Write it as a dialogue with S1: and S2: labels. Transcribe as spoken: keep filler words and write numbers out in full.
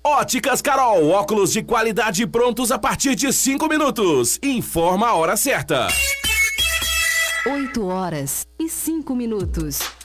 S1: Óticas Carol, óculos de qualidade prontos a partir de cinco minutos. Informa a hora certa.
S2: oito horas e cinco minutos.